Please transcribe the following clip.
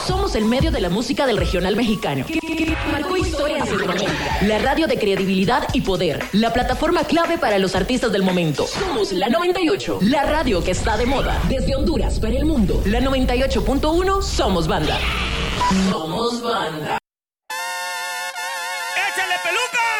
Somos el medio de la música del regional mexicano. Que marcó historia en Centroamérica. La radio de credibilidad y poder. La plataforma clave para los artistas del momento. Somos la 98. La radio que está de moda. Desde Honduras para el mundo. La 98.1 Somos Banda. Somos Banda.